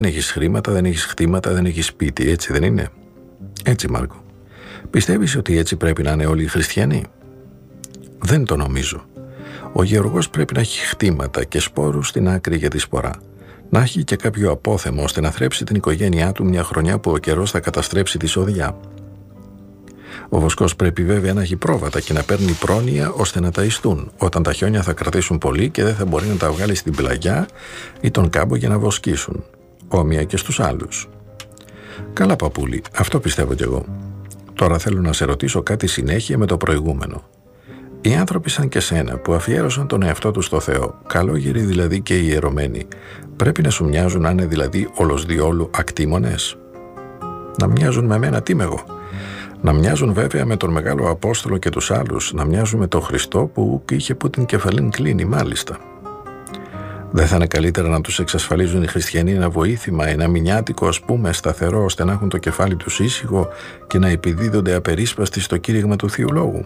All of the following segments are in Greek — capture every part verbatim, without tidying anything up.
έχεις χρήματα, δεν έχεις χτήματα, δεν έχεις σπίτι, έτσι δεν είναι? Έτσι, Μάρκο. Πιστεύεις ότι έτσι πρέπει να είναι όλοι οι χριστιανοί? Δεν το νομίζω. Ο γεωργός πρέπει να έχει χτήματα και σπόρους στην άκρη για τη σπορά. Να έχει και κάποιο απόθεμο ώστε να θρέψει την οικογένειά του μια χρονιά που ο καιρός θα καταστρέψει τη σοδιά. Ο βοσκός πρέπει βέβαια να έχει πρόβατα και να παίρνει πρόνοια ώστε να ταΐστούν όταν τα χιόνια θα κρατήσουν πολύ και δεν θα μπορεί να τα βγάλει στην πλαγιά ή τον κάμπο για να βοσκήσουν. Όμοια και στους άλλους. Καλά, παππούλη, αυτό πιστεύω κι εγώ. Τώρα θέλω να σε ρωτήσω κάτι συνέχεια με το προηγούμενο. Οι άνθρωποι σαν και σένα που αφιέρωσαν τον εαυτό τους στο Θεό, καλόγεροι δηλαδή και ιερωμένοι, πρέπει να σου μοιάζουν να είναι δηλαδή όλος διόλου ακτήμονες? Να μοιάζουν με μένα, τι είμαι εγώ? Να μοιάζουν βέβαια με τον μεγάλο Απόστολο και τους άλλους, να μοιάζουν με τον Χριστό που είχε που την κεφαλήν κλείνει μάλιστα. Δεν θα είναι καλύτερα να τους εξασφαλίζουν οι χριστιανοί ένα βοήθημα, ένα μηνιάτικο ας πούμε σταθερό, ώστε να έχουν το κεφάλι τους ήσυχο και να επιδίδονται απερίσπαστοι στο κήρυγμα του Θείου Λόγου?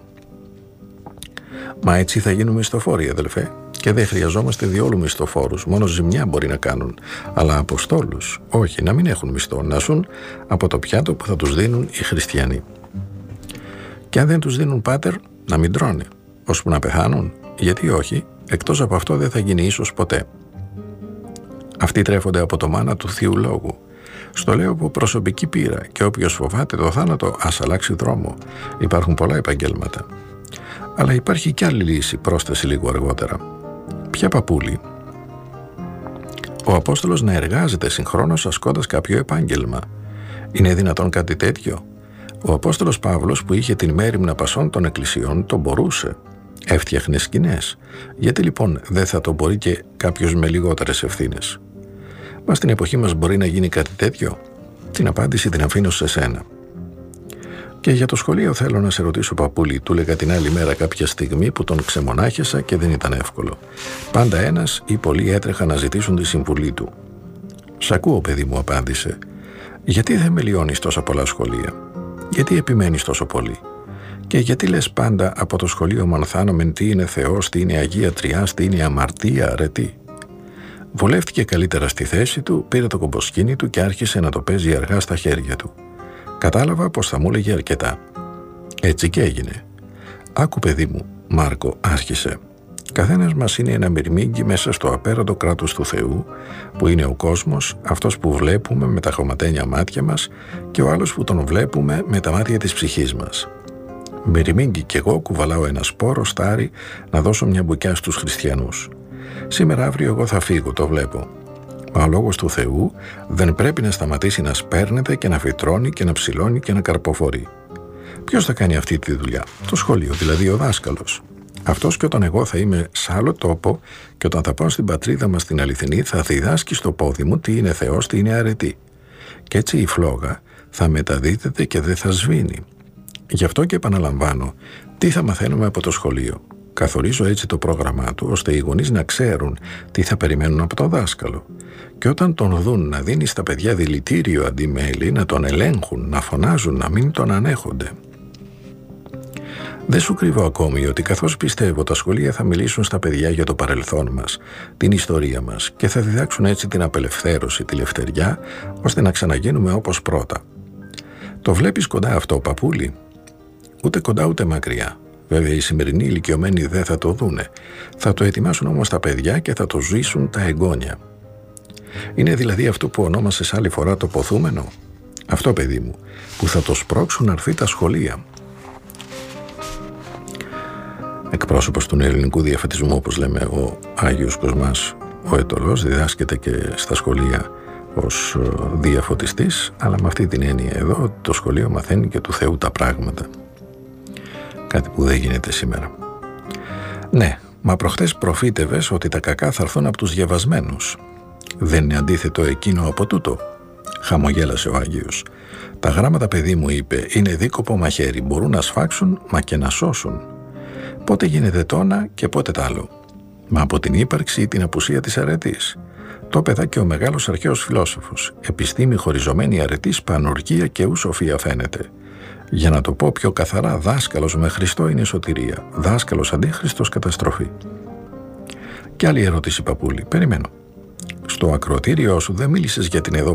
Μα έτσι θα γίνουν μισθοφόροι, αδελφέ, και δεν χρειαζόμαστε διόλου μισθοφόρους, μόνο ζημιά μπορεί να κάνουν, αλλά αποστόλους όχι, να μην έχουν μισθό, να ζουν από το πιάτο που θα τους δίνουν οι χριστιανοί. Και αν δεν τους δίνουν, πάτερ, να μην τρώνε, ώσπου να πεθάνουν, γιατί όχι? Εκτός από αυτό δεν θα γίνει ίσως ποτέ. Αυτοί τρέφονται από το μάνα του Θείου Λόγου. Στο λέω από προσωπική πείρα και όποιος φοβάται το θάνατο ας αλλάξει δρόμο. Υπάρχουν πολλά επαγγέλματα. Αλλά υπάρχει κι άλλη λύση, πρόσθεση λίγο αργότερα. Ποια, παππούλη? Ο Απόστολος να εργάζεται συγχρόνως ασκώντας κάποιο επάγγελμα. Είναι δυνατόν κάτι τέτοιο? Ο Απόστολος Παύλος που είχε την μέριμνα πασών των εκκλησιών το μπορούσε. Έφτιαχνε σκηνές. Γιατί λοιπόν δεν θα το μπορεί και κάποιος με λιγότερες ευθύνες? Μα στην εποχή μας μπορεί να γίνει κάτι τέτοιο? Την απάντηση την αφήνω σε σένα. Και για το σχολείο θέλω να σε ρωτήσω, παππούλη, του λέγα την άλλη μέρα κάποια στιγμή που τον ξεμονάχιασα και δεν ήταν εύκολο. Πάντα ένας ή πολλοί έτρεχαν να ζητήσουν τη συμβουλή του. «Σ' ακούω, παιδί μου», απάντησε. «Γιατί δεν με λιώνεις τόσα πολλά σχολεία? Γιατί επιμένεις τόσο πολύ? Και γιατί λες πάντα από το σχολείο μανθάνομεν τι είναι Θεός, τι είναι Αγία Τριάς, τι είναι αμαρτία, αρετή?» Βολεύτηκε καλύτερα στη θέση του, πήρε το κομποσκήνι του και άρχισε να το παίζει αργά στα χέρια του. Κατάλαβα πως θα μου έλεγε αρκετά. Έτσι και έγινε. «Άκου, παιδί μου», Μάρκο άρχισε. «Καθένας μας είναι ένα μυρμήγκι μέσα στο απέραντο κράτος του Θεού, που είναι ο κόσμος, αυτός που βλέπουμε με τα χωματένια μάτια μας και ο άλλος που τον βλέπουμε με τα μάτια της ψυχής μας. Μυρμήγκι κι εγώ κουβαλάω ένα σπόρο στάρι να δώσω μια μπουκιά στους χριστιανούς. Σήμερα αύριο εγώ θα φύγω, το βλέπω. Μα ο λόγος του Θεού δεν πρέπει να σταματήσει να σπέρνεται και να φυτρώνει και να ψηλώνει και να καρποφορεί. Ποιος θα κάνει αυτή τη δουλειά? Το σχολείο, δηλαδή ο δάσκαλος. Αυτός και όταν εγώ θα είμαι σε άλλο τόπο και όταν θα πάω στην πατρίδα μας την αληθινή θα διδάσκει στο πόδι μου τι είναι Θεός, τι είναι αρετή. Και έτσι η φλόγα θα μεταδίδεται και δεν θα σβήνει. Γι' αυτό και επαναλαμβάνω, τι θα μαθαίνουμε από το σχολείο? Καθορίζω έτσι το πρόγραμμά του, ώστε οι γονείς να ξέρουν τι θα περιμένουν από τον δάσκαλο. Και όταν τον δουν να δίνει στα παιδιά δηλητήριο αντί μέλι, να τον ελέγχουν, να φωνάζουν, να μην τον ανέχονται. Δεν σου κρύβω ακόμη ότι καθώς πιστεύω τα σχολεία θα μιλήσουν στα παιδιά για το παρελθόν μας, την ιστορία μας και θα διδάξουν έτσι την απελευθέρωση, τη λευτεριά, ώστε να ξαναγίνουμε όπως πρώτα. Το βλέπεις κοντά αυτό, παππούλη? Ούτε κοντά ούτε μακριά. Βέβαια οι σημερινοί ηλικιωμένοι δεν θα το δούνε. Θα το ετοιμάσουν όμως τα παιδιά και θα το ζήσουν τα εγγόνια. Είναι δηλαδή αυτό που ονόμασες άλλη φορά το ποθούμενο? Αυτό, παιδί μου, που θα το σπρώξουν να έρθει τα σχολεία. Εκπρόσωπος του ελληνικού διαφωτισμού, όπως λέμε, ο Άγιος Κοσμάς ο Αιτωλός, διδάσκεται και στα σχολεία ως διαφωτιστής, αλλά με αυτή την έννοια εδώ το σχολείο μαθαίνει και του Θεού τα πράγματα. Κάτι που δεν γίνεται σήμερα. Ναι, μα προχτές προφήτευες ότι τα κακά θα έρθουν από τους διαβασμένους. Δεν είναι αντίθετο εκείνο από τούτο? Χαμογέλασε ο Άγιος. Τα γράμματα, παιδί μου, είπε, είναι δίκοπο μαχαίρι, μπορούν να σφάξουν μα και να σώσουν. Πότε γίνεται το ένα και πότε τ' άλλο? Μα από την ύπαρξη ή την απουσία της αρετής. Το παιδά και ο μεγάλος αρχαίος φιλόσοφος. Επιστήμη χωριζωμένη αρετής, πανουργία και ου σοφία φαίνεται. Για να το πω πιο καθαρά, δάσκαλος με Χριστό είναι σωτηρία. Δάσκαλος αντίχριστος καταστροφή. Και άλλη ερώτηση, παππούλη. Περιμένω. Στο ακροατήριό σου δεν μίλησες για την εδώ